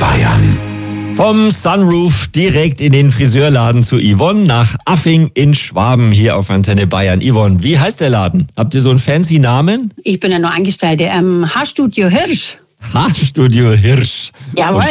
Bayern. Vom Sunroof direkt in den Friseurladen zu Yvonne nach Affing in Schwaben hier auf Antenne Bayern. Yvonne, wie heißt der Laden? Habt ihr so einen fancy Namen? Ich bin ja noch Angestellte am Haarstudio Hirsch. Haarstudio Hirsch. Jawohl.